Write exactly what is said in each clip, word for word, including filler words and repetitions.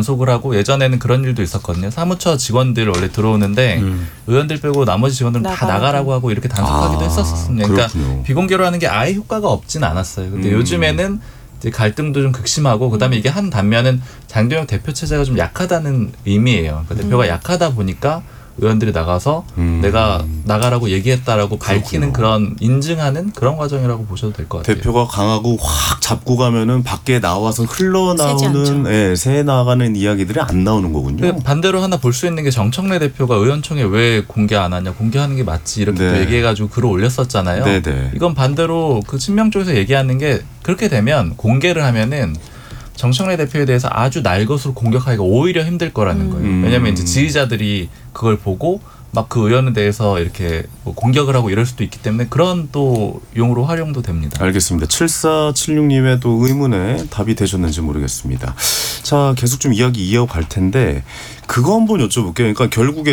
단속을 하고 예전에는 그런 일도 있었거든요. 사무처 직원들 원래 들어오는데 음. 의원들 빼고 나머지 직원들은 나가라고. 다 나가라고 하고 이렇게 단속하기도 아, 했었습니다. 그러니까 그렇군요. 비공개로 하는 게 아예 효과가 없진 않았어요. 근데 음. 요즘에는 이제 갈등도 좀 극심하고 그다음에 음. 이게 한 단면은 장도영 대표 체제가 좀 약하다는 의미예요. 그러니까 음. 대표가 약하다 보니까 의원들이 나가서 음. 내가 나가라고 얘기했다라고 밝히는 그런 인증하는 그런 과정이라고 보셔도 될 것 같아요. 대표가 강하고 확 잡고 가면은 밖에 나와서 흘러나오는 예, 새 나가는 이야기들이 안 나오는 거군요. 반대로 하나 볼 수 있는 게 정청래 대표가 의원총회 왜 공개 안 하냐, 공개하는 게 맞지 이렇게 네. 얘기해가지고 글을 올렸었잖아요. 네네. 이건 반대로 그 친명 쪽에서 얘기하는 게 그렇게 되면 공개를 하면은 정청래 대표에 대해서 아주 날것으로 공격하기가 오히려 힘들 거라는 거예요. 음. 왜냐하면 이제 지지자들이 그걸 보고 막 그 의원에 대해서 이렇게 뭐 공격을 하고 이럴 수도 있기 때문에 그런 또 용으로 활용도 됩니다. 알겠습니다. 칠사칠육님의 또 의문에 답이 되셨는지 모르겠습니다. 자, 계속 좀 이야기 이어갈 텐데 그거 한번 여쭤볼게요. 그러니까 결국에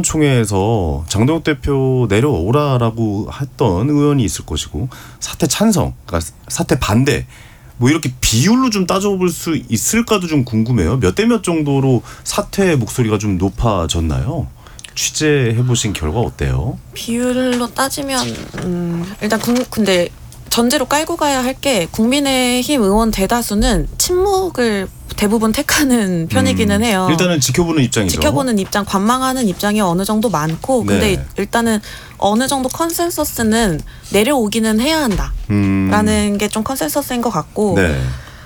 의원총회에서 장동혁 대표 내려오라라고 했던 의원이 있을 것이고 사퇴 찬성, 그러니까 사퇴 반대 뭐 이렇게 비율로 좀 따져볼 수 있을까도 좀 궁금해요. 몇 대 몇 정도로 사퇴 목소리가 좀 높아졌나요? 취재해보신 결과 어때요? 비율로 따지면 음, 일단 군, 근데 전제로 깔고 가야 할 게 국민의힘 의원 대다수는 침묵을 대부분 택하는 편이기는 음, 해요. 일단은 지켜보는 입장이죠. 지켜보는 입장, 관망하는 입장이 어느 정도 많고 근데 네. 일단은 어느 정도 컨센서스는 내려오기는 해야 한다라는 음. 게 좀 컨센서스인 것 같고 네.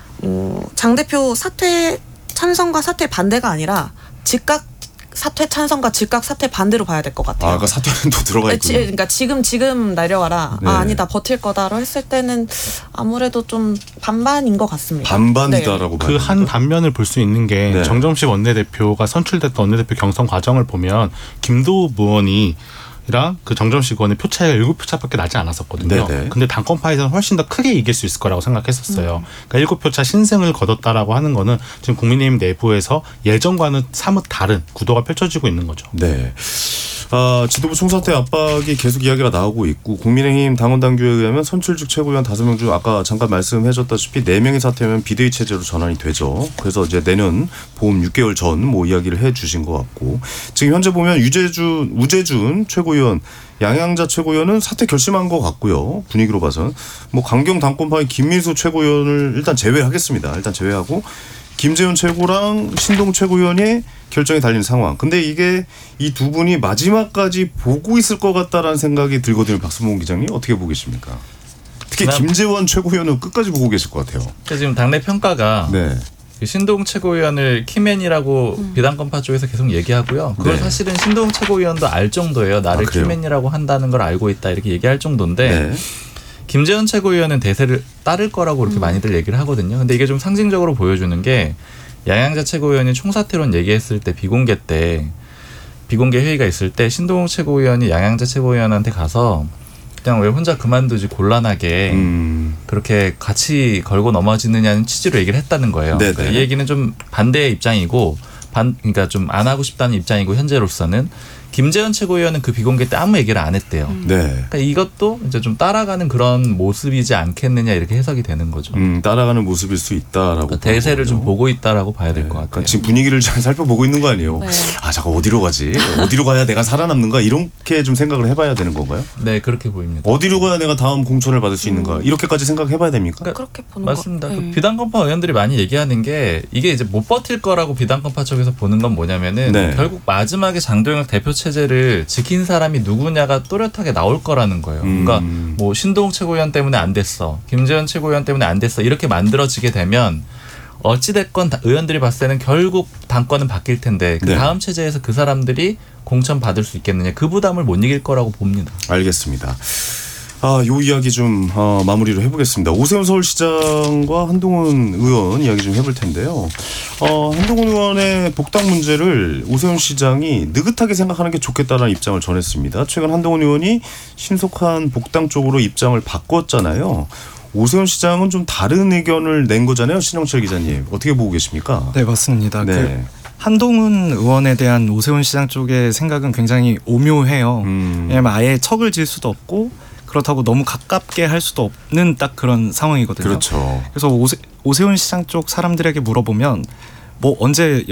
어, 장 대표 사퇴 찬성과 사퇴 반대가 아니라 즉각 사퇴 찬성과 즉각 사퇴 반대로 봐야 될 것 같아요. 아, 그러니까 사퇴는 또 들어가 있군요. 그러니까 지금 지금 내려와라. 네. 아, 아니다 버틸 거다로 했을 때는 아무래도 좀 반반인 것 같습니다. 반반이다라고 네. 그 한 단면을 볼 수 있는 게 네. 정점식 원내대표가 선출됐던 원내대표 경선 과정을 보면 김도우 의원이 이랑 그 정점식 의원의 표 차이가 일곱 표 차밖에 나지 않았었거든요. 네네. 근데 당권파에서는 훨씬 더 크게 이길 수 있을 거라고 생각했었어요. 음. 그러니까 일곱 표 차 신승을 거뒀다라고 하는 거는 지금 국민의힘 내부에서 예전과는 사뭇 다른 구도가 펼쳐지고 있는 거죠. 네. 아, 지도부 총사퇴 압박이 계속 이야기가 나오고 있고 국민의힘 당원당규에 의하면 선출직 최고위원 다섯 명 중 아까 잠깐 말씀해줬다시피 네 명이 사퇴하면 비대위 체제로 전환이 되죠. 그래서 이제 내년 봄 육 개월 전 뭐 이야기를 해주신 것 같고 지금 현재 보면 유재준, 우재준 최고위원 양양자 최고위원은 사퇴 결심한 것 같고요. 분위기로 봐선 뭐 강경 당권파의 김민수 최고위원을 일단 제외하겠습니다. 일단 제외하고 김재훈 최고랑 신동 최고위원이 결정이 달린 상황. 근데 이게 이 두 분이 마지막까지 보고 있을 것 같다라는 생각이 들거든요. 박수봉 기자님 어떻게 보고 계십니까? 특히 김재원 최고위원은 끝까지 보고 계실 것 같아요. 지금 당내 평가가 네. 신동 최고위원을 키맨이라고 음. 비당권파 쪽에서 계속 얘기하고요. 그걸 네. 사실은 신동 최고위원도 알 정도예요. 나를 아, 키맨이라고 한다는 걸 알고 있다 이렇게 얘기할 정도인데 네. 김재원 최고위원은 대세를 따를 거라고 그렇게 음. 많이들 얘기를 하거든요. 근데 이게 좀 상징적으로 보여주는 게 양양자 최고위원이 총사퇴론 얘기했을 때 비공개 때 비공개 회의가 있을 때 신동욱 최고위원이 양양자 최고위원한테 가서 그냥 왜 혼자 그만두지 곤란하게 음. 그렇게 같이 걸고 넘어지느냐는 취지로 얘기를 했다는 거예요. 그러니까 이 얘기는 좀 반대의 입장이고 반 그러니까 좀 안 하고 싶다는 입장이고 현재로서는 김재원 최고위원은 그 비공개 때 아무 얘기를 안 했대요. 음. 네. 그러니까 이것도 이제 좀 따라가는 그런 모습이지 않겠느냐 이렇게 해석이 되는 거죠. 음, 따라가는 모습일 수 있다라고. 그러니까 대세를 좀 보고 있다라고 봐야 될 것 네. 같아요. 그러니까 지금 분위기를 잘 살펴보고 있는 거 아니에요? 네. 아, 잠깐 어디로 가지? 어디로 가야 내가 살아남는가? 이렇게 좀 생각을 해봐야 되는 건가요? 네, 그렇게 보입니다. 어디로 가야 내가 다음 공천을 받을 수 있는가? 이렇게까지 생각해봐야 됩니까? 그러니까 그렇게 보는 맞습니다. 거. 그 비당권파 의원들이 많이 얘기하는 게 이게 이제 못 버틸 거라고 비당권파 쪽에서 보는 건 뭐냐면은 네. 결국 마지막에 장도영 대표 체제를 지킨 사람이 누구냐가 또렷하게 나올 거라는 거예요. 음. 그러니까 뭐 신동욱 최고위원 때문에 안 됐어. 김재원 최고위원 때문에 안 됐어. 이렇게 만들어지게 되면 어찌됐건 의원들이 봤을 때는 결국 당권은 바뀔 텐데 그 네. 다음 체제에서 그 사람들이 공천 받을 수 있겠느냐. 그 부담을 못 이길 거라고 봅니다. 알겠습니다. 아, 요 이야기 좀 어, 마무리로 해보겠습니다. 오세훈 서울시장과 한동훈 의원 이야기 좀 해볼 텐데요. 어, 한동훈 의원의 복당 문제를 오세훈 시장이 느긋하게 생각하는 게 좋겠다는 입장을 전했습니다. 최근 한동훈 의원이 신속한 복당 쪽으로 입장을 바꿨잖아요. 오세훈 시장은 좀 다른 의견을 낸 거잖아요. 신영철 기자님. 어떻게 보고 계십니까? 네, 맞습니다. 네. 그 한동훈 의원에 대한 오세훈 시장 쪽의 생각은 굉장히 오묘해요. 음. 왜냐하면 아예 척을 질 수도 없고 그렇다고 너무 가깝게 할 수도 없는 딱 그런 상황이거든요. 그렇죠. 그래서 오세, 오세훈 시장 쪽 사람들에게 물어보면 뭐 언제